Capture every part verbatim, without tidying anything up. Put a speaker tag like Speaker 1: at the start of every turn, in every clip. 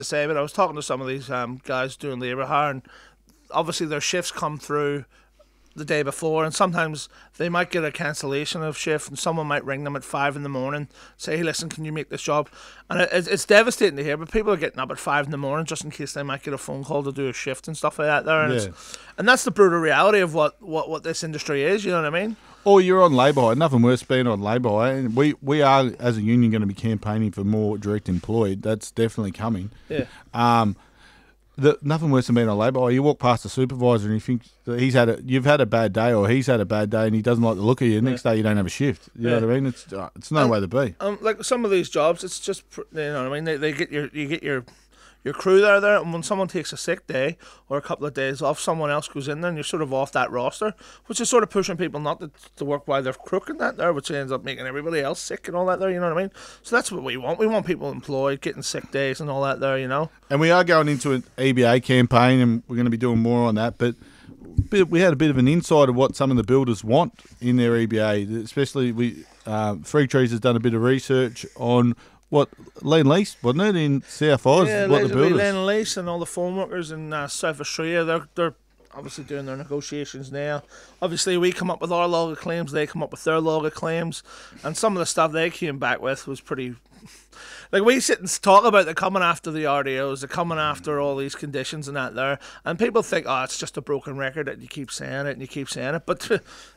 Speaker 1: to say, but I was talking to some of these um, guys doing labour hire, and obviously their shifts come through the day before, and sometimes they might get a cancellation of shift, and someone might ring them at five in the morning, say, hey, listen, can you make this job? And it, it's devastating to hear, but people are getting up at five in the morning just in case they might get a phone call to do a shift and stuff like that there, and,
Speaker 2: Yeah.
Speaker 1: it's, and that's the brutal reality of what, what, what this industry is, you know what I mean?
Speaker 2: Or you're on labour hire. Nothing worse being on labour hire. And we, we are, as a union, going to be campaigning for more direct employed. That's definitely coming.
Speaker 1: Yeah.
Speaker 2: Um, the, nothing worse than being on labour hire. You walk past the supervisor and you think that he's had a, you've had a bad day, or he's had a bad day, and he doesn't like the look of you. The next day you don't have a shift. You
Speaker 1: Yeah.
Speaker 2: know what I mean? It's uh, it's no
Speaker 1: Um,
Speaker 2: way to be.
Speaker 1: Um, like some of these jobs, it's just pr- you know what I mean. They, they get your you get your your crew there there, and when someone takes a sick day or a couple of days off, someone else goes in there, and you're sort of off that roster, which is sort of pushing people not to, to work while they're crooking that there, which ends up making everybody else sick and all that there. You know what I mean? So that's what we want. We want people employed, getting sick days and all that there. You know.
Speaker 2: And we are going into an E B A campaign, and we're going to be doing more on that. But bit- we had a bit of an insight of what some of the builders want in their E B A. Especially, we uh, Free Trees has done a bit of research on what Len Lease, wasn't it, in South Oz?
Speaker 1: Yeah,
Speaker 2: what the
Speaker 1: allegedly
Speaker 2: builders.
Speaker 1: Len Lease and all the phone workers in uh, South Australia, they're they're obviously doing their negotiations now. Obviously, we come up with our log of claims, they come up with their log of claims, and some of the stuff they came back with was pretty. Like, we sit and talk about they're coming after the R D Os, they're coming after all these conditions and that there, and people think, oh, it's just a broken record that you keep saying it and you keep saying it, but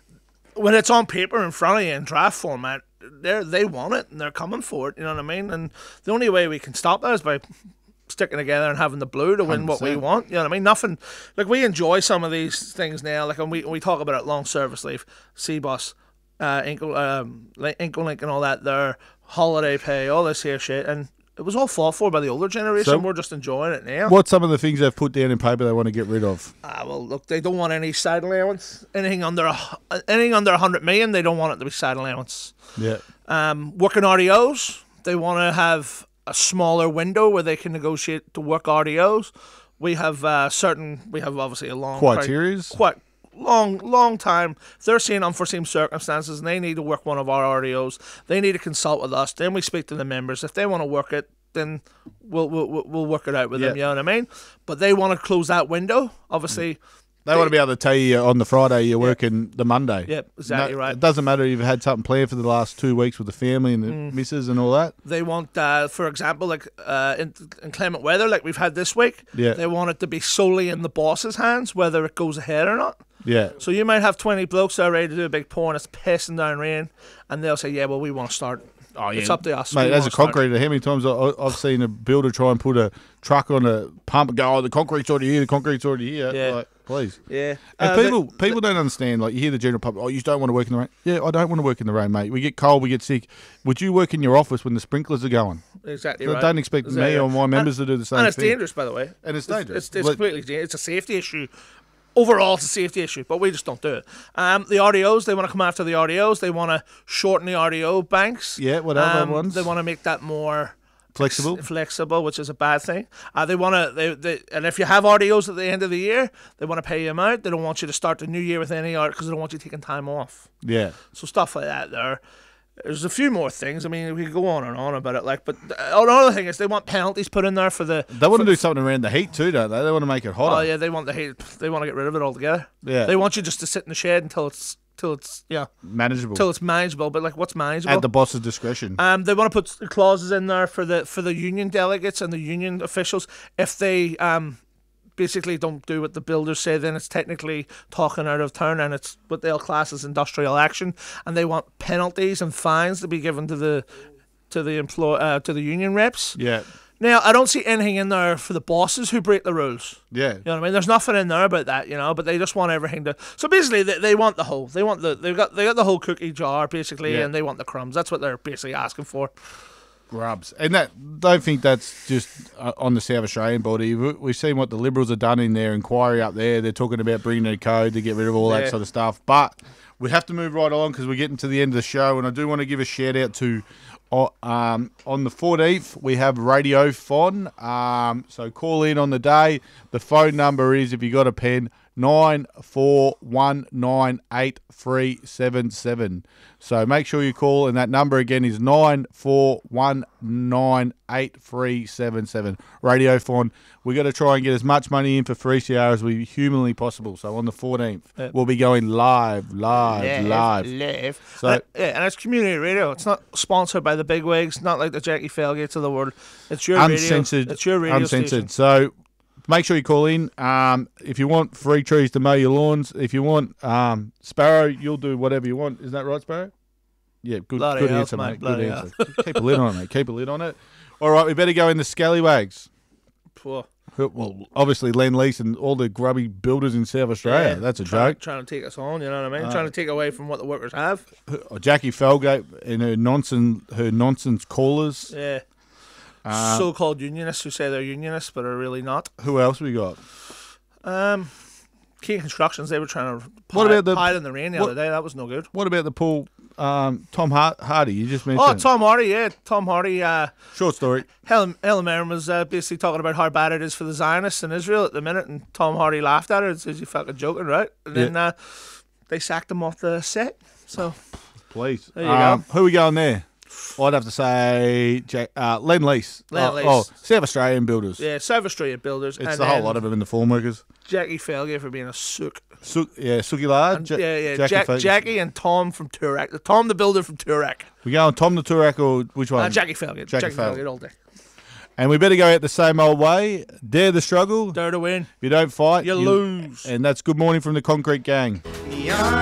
Speaker 1: when it's on paper in front of you in draft format, they they want it and they're coming for it. You know what I mean? And the only way we can stop that is by sticking together and having the blue to win what we
Speaker 2: one hundred percent.
Speaker 1: want. You know what I mean? Nothing like we enjoy some of these things now. Like when we when we talk about it, long service leave, C bus, uh, ankle um, li- ankle link, and all that. There, holiday pay, all this here shit, and it was all fought for by the older generation.
Speaker 2: So-
Speaker 1: We're just enjoying it now.
Speaker 2: What's some of the things they've put down in paper they want to get rid of?
Speaker 1: Ah, well, look, they don't want any side allowance. Anything under a, hu- anything under a hundred million, they don't want it to be side allowance.
Speaker 2: Yeah.
Speaker 1: Um, working R D Os, they want to have a smaller window where they can negotiate to work R D Os. We have uh, certain, we have obviously a long
Speaker 2: Criterias?
Speaker 1: quite long, long time. If they're seeing unforeseen circumstances and they need to work one of our R D Os, they need to consult with us. Then we speak to the members. If they want to work it, then we'll we'll, we'll we'll work it out with them.
Speaker 2: Yeah.
Speaker 1: You know what I mean? But they want to close that window. Obviously,
Speaker 2: They want to be able to tell you on the Friday you're working the Monday.
Speaker 1: Yep, exactly
Speaker 2: No,
Speaker 1: right.
Speaker 2: It doesn't matter if you've had something planned for the last two weeks with the family and the
Speaker 1: Mm.
Speaker 2: missus and all that.
Speaker 1: they want, uh, for example, like uh, in, in climate weather, like we've had this week.
Speaker 2: Yeah.
Speaker 1: They want it to be solely in the boss's hands, whether it goes ahead or not.
Speaker 2: Yeah.
Speaker 1: So you might have twenty blokes that are ready to do a big pour and it's pissing down rain, and they'll say, "Yeah, well, we want to start.
Speaker 2: Oh, yeah.
Speaker 1: It's up to us."
Speaker 2: Mate,
Speaker 1: We
Speaker 2: as
Speaker 1: wanna
Speaker 2: a
Speaker 1: start."
Speaker 2: concreter, how many times I- I've seen a builder try and put a truck on a pump and go, oh, the concrete's already here, the concrete's already here.
Speaker 1: Yeah.
Speaker 2: Like, please.
Speaker 1: Yeah.
Speaker 2: And
Speaker 1: Uh,
Speaker 2: people
Speaker 1: the-
Speaker 2: people don't understand. Like, you hear the general public, oh, you don't want to work in the rain. Yeah, I don't want to work in the rain, mate. We get cold, we get sick. Would you work in your office when the sprinklers are going?
Speaker 1: exactly
Speaker 2: Don't-
Speaker 1: right.
Speaker 2: don't expect
Speaker 1: Exactly
Speaker 2: me or
Speaker 1: right.
Speaker 2: my members
Speaker 1: And-
Speaker 2: to do the same
Speaker 1: And it's
Speaker 2: thing.
Speaker 1: dangerous, by the way.
Speaker 2: And it's dangerous.
Speaker 1: It's, it's
Speaker 2: Like-
Speaker 1: completely dangerous. It's a safety issue. Overall, it's a safety issue, but we just don't do it. Um, the R D Os, they want to come after the R D Os. They want to shorten the R D O banks.
Speaker 2: Yeah, what other
Speaker 1: Um,
Speaker 2: ones?
Speaker 1: They want to make that more
Speaker 2: Flexible?
Speaker 1: s- flexible, which is a bad thing. Uh, they want to, they, they, and if you have R D Os at the end of the year, they want to pay you out. They don't want you to start the new year with any art because they don't want you taking time off.
Speaker 2: Yeah.
Speaker 1: So stuff like that there. There's a few more things. I mean, we could go on and on about it. Like, but uh, another thing is they want penalties put in there for the.
Speaker 2: They want to do something around the heat too, don't they? They want to make it hotter.
Speaker 1: Oh yeah, they want the hate. They want to get rid of it altogether.
Speaker 2: Yeah.
Speaker 1: They want you just to sit in the shed until it's till it's yeah
Speaker 2: Manageable.
Speaker 1: till it's manageable. But like, what's manageable?
Speaker 2: At the boss's discretion.
Speaker 1: Um, they want to put clauses in there for the for the union delegates and the union officials if they um basically don't do what the builders say, then it's technically talking out of turn and it's what they'll class as industrial action, and they want penalties and fines to be given to the to the employ uh, to the union reps.
Speaker 2: yeah.
Speaker 1: Now, I don't see anything in there for the bosses who break the rules.
Speaker 2: Yeah.
Speaker 1: You know what I mean? There's nothing in there about that, you know. But they just want everything to. So basically, they, they want the whole. They want the. They've got. They got the whole cookie jar basically,
Speaker 2: Yeah.
Speaker 1: and they want the crumbs. That's what they're basically asking for.
Speaker 2: Grubs. And that don't think that's just uh, on the South Australian body. We- We've seen what the Liberals have done in their inquiry up there. They're talking about bringing a code to get rid of all that
Speaker 1: Yeah.
Speaker 2: sort of stuff. But we have to move right on because we're getting to the end of the show. And I do want to give a shout out to uh, um, on the fourteenth, we have Radio Fon. Um, so call in on the day. The phone number is, if you got a pen, nine four one nine eight three seven seven. So make sure you call, and that number again is nine four one nine eight three seven seven. Radiothon. We've got to try and get as much money in for three C R as we humanly possible. So on the fourteenth,
Speaker 1: Yep.
Speaker 2: we'll be going live, live, live.
Speaker 1: live.
Speaker 2: So-
Speaker 1: and, yeah, and it's community radio. It's not sponsored by the big wigs. Not like the Jackie Felgates of the world. It's your
Speaker 2: Uncensored.
Speaker 1: radio. It's your radio
Speaker 2: uncensored.
Speaker 1: station.
Speaker 2: So make sure you call in. Um, if you want free trees to mow your lawns, if you want um, Sparrow, you'll do whatever you want. Isn't that right, Sparrow? Yeah, good,
Speaker 1: Bloody
Speaker 2: good
Speaker 1: hell,
Speaker 2: answer,
Speaker 1: mate,
Speaker 2: mate. Good
Speaker 1: bloody
Speaker 2: answer. Keep a lid on it, mate. Keep a lid on it. All right, we better go in the scallywags.
Speaker 1: Poor.
Speaker 2: Well, obviously, Lend-Lease and all the grubby builders in South Australia.
Speaker 1: Yeah,
Speaker 2: That's a
Speaker 1: trying,
Speaker 2: joke.
Speaker 1: Trying to take us on, you know what I mean?
Speaker 2: Uh,
Speaker 1: trying to take away from what the workers have.
Speaker 2: Jackie Felgate and her nonsense, her nonsense callers.
Speaker 1: Yeah.
Speaker 2: Uh,
Speaker 1: So-called unionists who say they're unionists but are really not.
Speaker 2: Who else we got?
Speaker 1: Um, Key Constructions, they were trying to
Speaker 2: What
Speaker 1: pile,
Speaker 2: about the-
Speaker 1: pile in the rain the
Speaker 2: what-
Speaker 1: other day. That was no good.
Speaker 2: What about the Paul, um, Tom Hart, Hardy? You just mentioned.
Speaker 1: Oh, Tom Hardy, yeah. Tom Hardy. Uh,
Speaker 2: Short story.
Speaker 1: Helen, Helen Mirren was uh, basically talking about how bad it is for the Zionists in Israel at the minute, and Tom Hardy laughed at her and says, "You fucking joking, right?" And then uh, they sacked him off the set. So
Speaker 2: Please.
Speaker 1: There you
Speaker 2: um,
Speaker 1: go.
Speaker 2: Who we going there? I'd have to say Jack, uh, Lend-Lease.
Speaker 1: Lend-Lease.
Speaker 2: Oh, oh, South Australian builders.
Speaker 1: yeah, South Australia builders.
Speaker 2: It's
Speaker 1: and
Speaker 2: the whole
Speaker 1: then
Speaker 2: lot of them in the form workers.
Speaker 1: Jackie Felgate for being a sook.
Speaker 2: Su- yeah, Suki Lard.
Speaker 1: And,
Speaker 2: Ja-
Speaker 1: yeah, yeah.
Speaker 2: Jackie
Speaker 1: Jack,
Speaker 2: Fe-
Speaker 1: Jackie and Tom from Turak. Tom the builder from Turak.
Speaker 2: We going Tom the Turak or which one?
Speaker 1: Uh, Jackie Felgate.
Speaker 2: Jackie
Speaker 1: Jackie,
Speaker 2: Felgate.
Speaker 1: Felgate all day.
Speaker 2: And we better go out the same old way. Dare the struggle.
Speaker 1: Dare to win.
Speaker 2: If you don't fight,
Speaker 1: You lose.
Speaker 2: And that's Good Morning from the Concrete Gang.
Speaker 3: You're